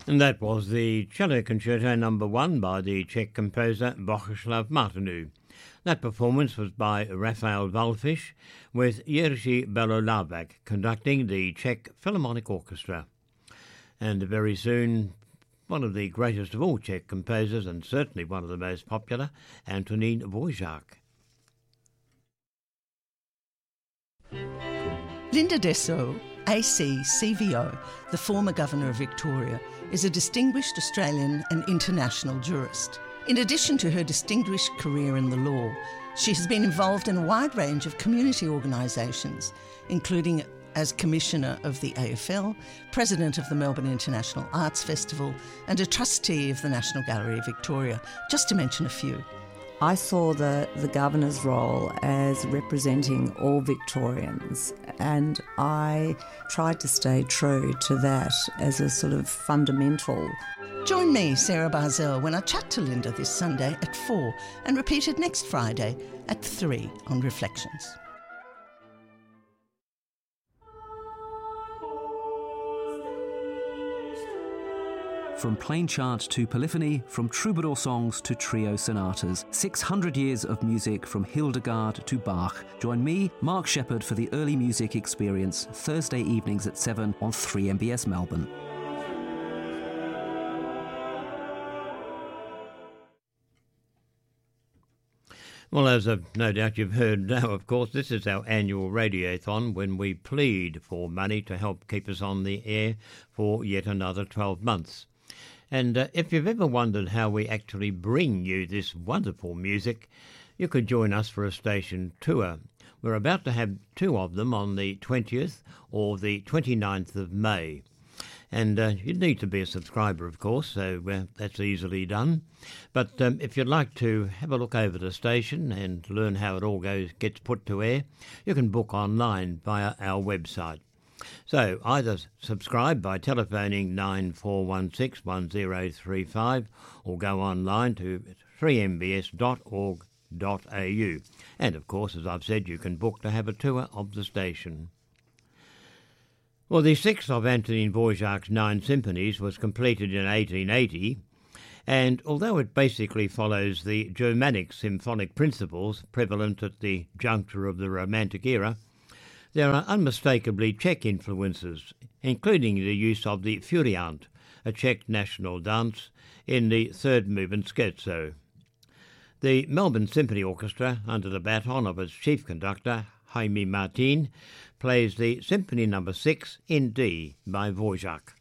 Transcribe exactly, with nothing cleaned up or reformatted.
And that was the Cello Concerto number one by the Czech composer Bohuslav Martinu. That performance was by Raphael Wallfisch, with Jiří Belohlávek conducting the Czech Philharmonic Orchestra. And very soon, one of the greatest of all Czech composers, and certainly one of the most popular, Antonín Dvořák. Linda Dessau, A C C V O, the former Governor of Victoria, is a distinguished Australian and international jurist. In addition to her distinguished career in the law, she has been involved in a wide range of community organisations, including as Commissioner of the A F L, President of the Melbourne International Arts Festival, and a Trustee of the National Gallery of Victoria, just to mention a few. I saw the, the Governor's role as representing all Victorians, and I tried to stay true to that as a sort of fundamental. Join me, Sarah Barzell, when I chat to Linda this Sunday at four and repeated next Friday at three on Reflections. From plain chant to polyphony, from troubadour songs to trio sonatas, six hundred years of music from Hildegard to Bach. Join me, Mark Shepherd, for the Early Music Experience, Thursday evenings at seven on three M B S Melbourne. Well, as uh, no doubt you've heard now, of course, this is our annual radiothon when we plead for money to help keep us on the air for yet another twelve months. And uh, if you've ever wondered how we actually bring you this wonderful music, you could join us for a station tour. We're about to have two of them on the twentieth or the twenty-ninth of May. And uh, you'd need to be a subscriber, of course, so uh, that's easily done. But um, if you'd like to have a look over the station and learn how it all goes gets put to air, you can book online via our website. So either subscribe by telephoning nine four one six one zero three five or go online to three m b s dot org dot a u. And of course, as I've said, you can book to have a tour of the station. Well, the sixth of Antonín Dvořák's nine symphonies was completed in eighteen eighty, and although it basically follows the Germanic symphonic principles prevalent at the juncture of the Romantic era, there are unmistakably Czech influences, including the use of the Furiant, a Czech national dance, in the third movement scherzo. The Melbourne Symphony Orchestra, under the baton of its chief conductor, Jaime Martin, plays the Symphony number six in D by Dvořák.